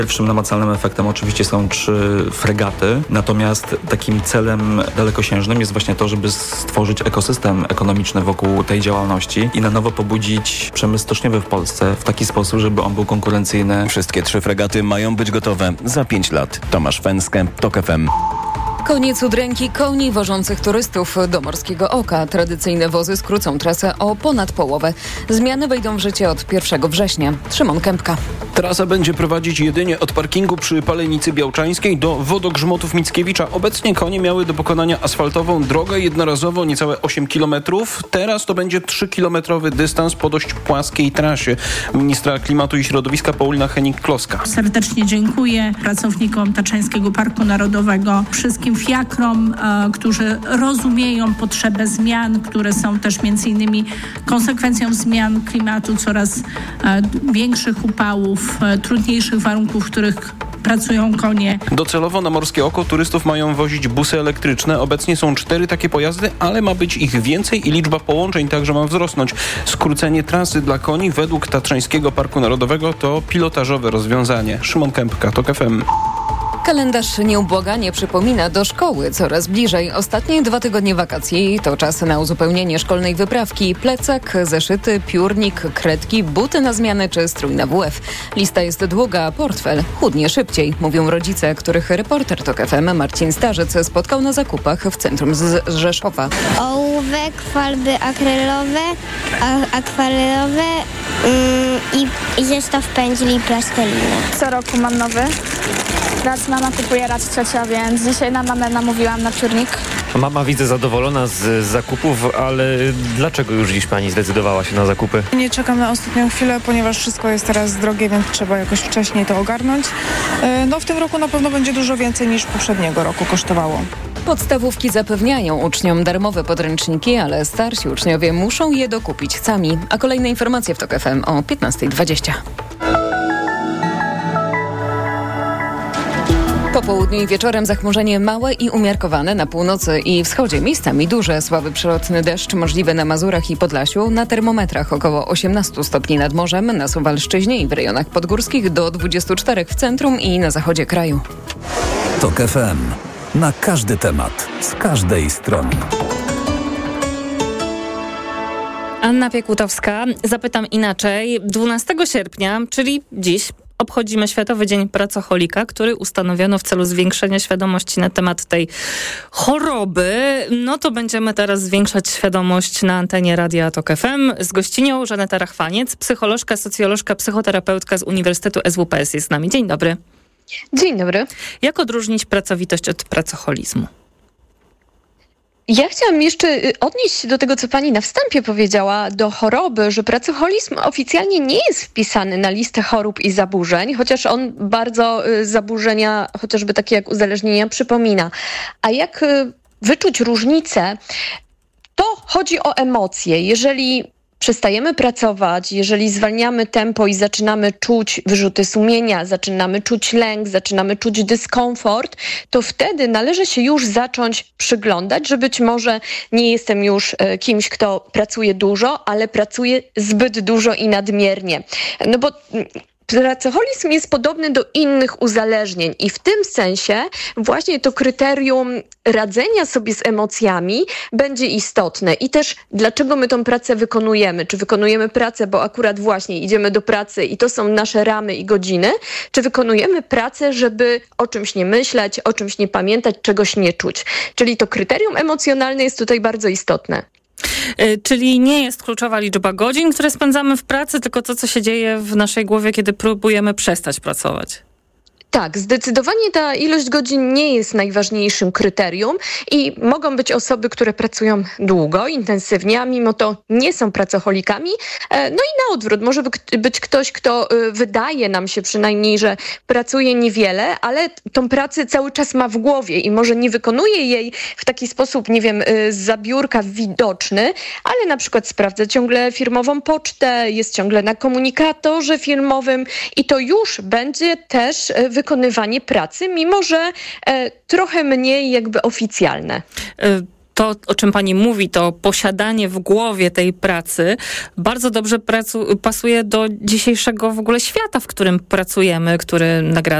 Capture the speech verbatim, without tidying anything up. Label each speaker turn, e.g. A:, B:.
A: Pierwszym namacalnym efektem oczywiście są trzy fregaty, natomiast takim celem dalekosiężnym jest właśnie to, żeby stworzyć ekosystem ekonomiczny wokół tej działalności i na nowo pobudzić przemysł stoczniowy w Polsce w taki sposób, żeby on był konkurencyjny.
B: Wszystkie trzy fregaty mają być gotowe za pięć lat. Tomasz Węskę, TOK F M.
C: Koniec udręki koni wożących turystów do Morskiego Oka. Tradycyjne wozy skrócą trasę o ponad połowę. Zmiany wejdą w życie od pierwszego września. Szymon Kępka.
D: Trasa będzie prowadzić jedynie od parkingu przy Palenicy Białczańskiej do wodogrzmotów Mickiewicza. Obecnie konie miały do pokonania asfaltową drogę jednorazowo niecałe osiem kilometrów. Teraz to będzie trzykilometrowy dystans po dość płaskiej trasie. Ministra Klimatu i Środowiska Paulina Hennig-Kloska.
E: Serdecznie dziękuję pracownikom Tatrzańskiego Parku Narodowego, wszystkim fiakrom, e, którzy rozumieją potrzebę zmian, które są też między innymi konsekwencją zmian klimatu, coraz e, większych upałów, e, trudniejszych warunków, w których pracują konie.
D: Docelowo na Morskie Oko turystów mają wozić busy elektryczne. Obecnie są cztery takie pojazdy, ale ma być ich więcej i liczba połączeń także ma wzrosnąć. Skrócenie trasy dla koni według Tatrzańskiego Parku Narodowego to pilotażowe rozwiązanie. Szymon Kępka, TOK F M.
C: Kalendarz nieubłaganie przypomina do szkoły coraz bliżej. Ostatnie dwa tygodnie wakacji to czas na uzupełnienie szkolnej wyprawki. Plecak, zeszyty, piórnik, kredki, buty na zmianę czy strój na W F. Lista jest długa, a portfel chudnie szybciej, mówią rodzice, których reporter TOK F M Marcin Starzec spotkał na zakupach w centrum z Rzeszowa.
F: Ołówek, farby akrylowe, a- akwarelowe yy, i, i zestaw pędzli i plasteliny.
G: Co roku mam nowy. Raz mama kupuje, raz ciocia, więc dzisiaj na mamę namówiłam na piórnik.
H: Mama widzę zadowolona z, z zakupów, ale dlaczego już dziś pani zdecydowała się na zakupy?
I: Nie czekam na ostatnią chwilę, ponieważ wszystko jest teraz drogie, więc trzeba jakoś wcześniej to ogarnąć. No w tym roku na pewno będzie dużo więcej niż poprzedniego roku kosztowało.
C: Podstawówki zapewniają uczniom darmowe podręczniki, ale starsi uczniowie muszą je dokupić sami. A kolejne informacje w TOK F M o piętnasta dwadzieścia. Po południu i wieczorem zachmurzenie małe i umiarkowane na północy i wschodzie. Miejscami duże, słaby przelotny deszcz możliwy na Mazurach i Podlasiu. Na termometrach około osiemnaście stopni nad morzem, na Suwalszczyźnie i w rejonach podgórskich do dwudziestu czterech w centrum i na zachodzie kraju.
J: TOK F M. Na każdy temat, z każdej strony.
K: Anna Piekutowska. Zapytam inaczej. dwunastego sierpnia, czyli dziś, obchodzimy Światowy Dzień Pracocholika, który ustanowiono w celu zwiększenia świadomości na temat tej choroby. No to będziemy teraz zwiększać świadomość na antenie Radia TOK F M. Z gościnią Żaneta Rachwaniec, psycholożka, socjolożka, psychoterapeutka z Uniwersytetu S W P S jest z nami. Dzień dobry.
L: Dzień dobry.
K: Jak odróżnić pracowitość od pracocholizmu?
L: Ja chciałam jeszcze odnieść się do tego, co pani na wstępie powiedziała, do choroby, że pracocholizm oficjalnie nie jest wpisany na listę chorób i zaburzeń, chociaż on bardzo zaburzenia, chociażby takie jak uzależnienia, przypomina. A jak wyczuć różnicę, to chodzi o emocje. Jeżeli przestajemy pracować, jeżeli zwalniamy tempo i zaczynamy czuć wyrzuty sumienia, zaczynamy czuć lęk, zaczynamy czuć dyskomfort, to wtedy należy się już zacząć przyglądać, że być może nie jestem już kimś, kto pracuje dużo, ale pracuje zbyt dużo i nadmiernie. No bo pracocholizm jest podobny do innych uzależnień i w tym sensie właśnie to kryterium radzenia sobie z emocjami będzie istotne. I też dlaczego my tą pracę wykonujemy? Czy wykonujemy pracę, bo akurat właśnie idziemy do pracy i to są nasze ramy i godziny? Czy wykonujemy pracę, żeby o czymś nie myśleć, o czymś nie pamiętać, czegoś nie czuć? Czyli to kryterium emocjonalne jest tutaj bardzo istotne.
K: Czyli nie jest kluczowa liczba godzin, które spędzamy w pracy, tylko to, co się dzieje w naszej głowie, kiedy próbujemy przestać pracować.
L: Tak, zdecydowanie ta ilość godzin nie jest najważniejszym kryterium i mogą być osoby, które pracują długo, intensywnie, a mimo to nie są pracocholikami. No i na odwrót, może być ktoś, kto wydaje nam się przynajmniej, że pracuje niewiele, ale tą pracę cały czas ma w głowie i może nie wykonuje jej w taki sposób, nie wiem, zza biurka widoczny, ale na przykład sprawdza ciągle firmową pocztę, jest ciągle na komunikatorze firmowym i to już będzie też wykonywane wykonywanie pracy, mimo że e, trochę mniej jakby oficjalne.
K: to, o czym pani mówi, to posiadanie w głowie tej pracy bardzo dobrze pracu- pasuje do dzisiejszego w ogóle świata, w którym pracujemy, który nagradza